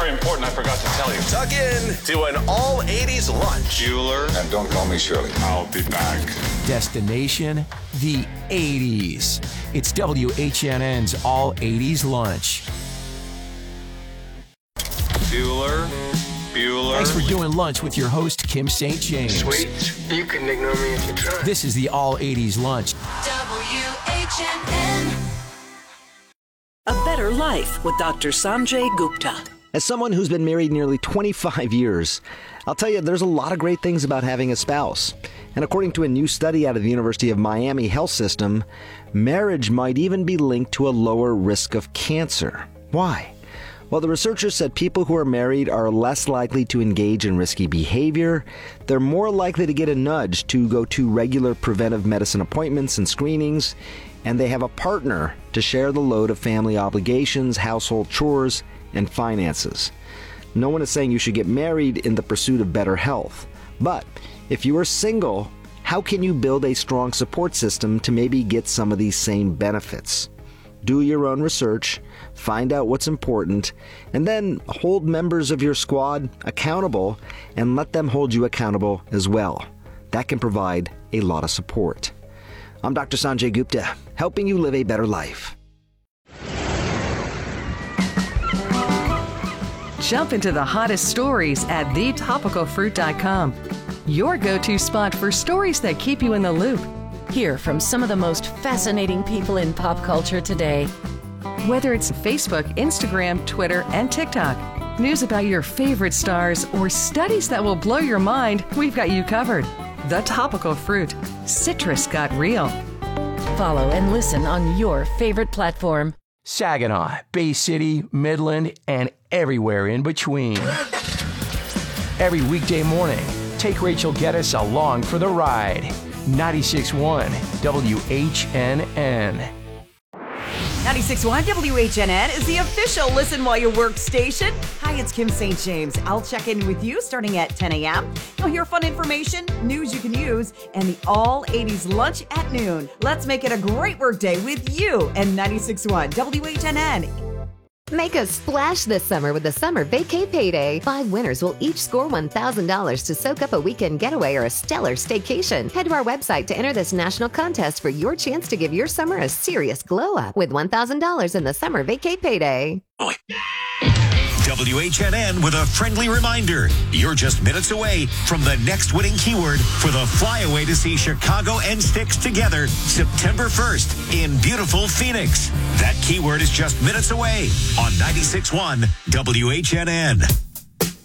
very important I forgot to tell you. Tuck in to an all-80s lunch. Bueller. And don't call me Shirley. I'll be back. Destination, the 80s. It's WHNN's All 80s Lunch. Bueller. Thanks for doing lunch with your host, Kim St. James. Sweet. You can ignore me if you try. This is the All 80s Lunch. WHNN. A Better Life with Dr. Sanjay Gupta. As someone who's been married nearly 25 years, I'll tell you there's a lot of great things about having a spouse. And according to a new study out of the University of Miami Health System, marriage might even be linked to a lower risk of cancer. Why? Well, the researchers said people who are married are less likely to engage in risky behavior, they're more likely to get a nudge to go to regular preventive medicine appointments and screenings, and they have a partner to share the load of family obligations, household chores, and finances. No one is saying you should get married in the pursuit of better health. But if you are single, how can you build a strong support system to maybe get some of these same benefits? Do your own research, find out what's important, and then hold members of your squad accountable and let them hold you accountable as well. That can provide a lot of support. I'm Dr. Sanjay Gupta, helping you live a better life. Jump into the hottest stories at thetopicalfruit.com. Your go-to spot for stories that keep you in the loop. Hear from some of the most fascinating people in pop culture today. Whether it's Facebook, Instagram, Twitter, and TikTok, news about your favorite stars, or studies that will blow your mind, we've got you covered. The Topical Fruit. Citrus got real. Follow and listen on your favorite platform. Saginaw, Bay City, Midland, and everywhere in between. Every weekday morning, take Rachel Geddes along for the ride. 96.1 WHNN. 96.1 WHNN is the official Listen While You Work station. Hi, it's Kim St. James. I'll check in with you starting at 10 a.m. You'll hear fun information, news you can use, and the All 80s Lunch at noon. Let's make it a great work day with you and 96.1 WHNN. Make a splash this summer with the Summer Vacay Payday. 5 winners will each score $1,000 to soak up a weekend getaway or a stellar staycation. Head to our website to enter this national contest for your chance to give your summer a serious glow up with $1,000 in the Summer Vacay Payday. WHNN with a friendly reminder. You're just minutes away from the next winning keyword for the flyaway to see Chicago and Styx together September 1st in beautiful Phoenix. That keyword is just minutes away on 96.1 WHNN.